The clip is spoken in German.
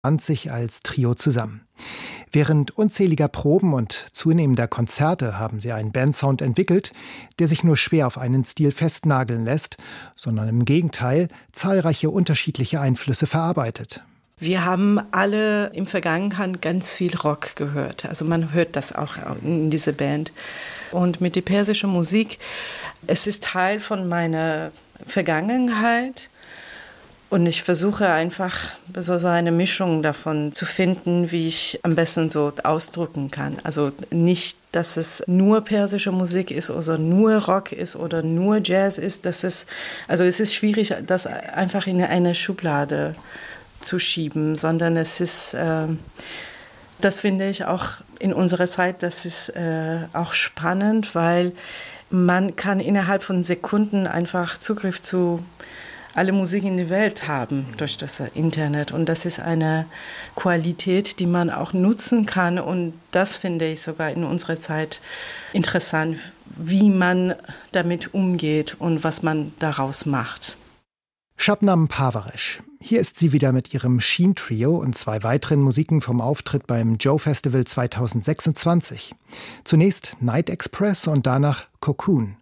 1920 als Trio zusammen. Während unzähliger Proben und zunehmender Konzerte haben sie einen Bandsound entwickelt, der sich nur schwer auf einen Stil festnageln lässt, sondern im Gegenteil zahlreiche unterschiedliche Einflüsse verarbeitet. Wir haben alle im Vergangenheit ganz viel Rock gehört. Also man hört das auch in dieser Band. Und mit der persischen Musik, es ist Teil von meiner Vergangenheit. Und ich versuche einfach so eine Mischung davon zu finden, wie ich am besten so ausdrücken kann. Also nicht, dass es nur persische Musik ist oder nur Rock ist oder nur Jazz ist. Also es ist schwierig, das einfach in eine Schublade zu schieben, sondern es ist, das finde ich auch in unserer Zeit, das ist auch spannend, weil man kann innerhalb von Sekunden einfach Zugriff zu alle Musik in der Welt haben durch das Internet. Und das ist eine Qualität, die man auch nutzen kann. Und das finde ich sogar in unserer Zeit interessant, wie man damit umgeht und was man daraus macht. Shabnam Parvaresh. Hier ist sie wieder mit ihrem Sheen Trio und 2 weiteren Musiken vom Auftritt beim Joe Festival 2026. Zunächst Night Express und danach Cocoon.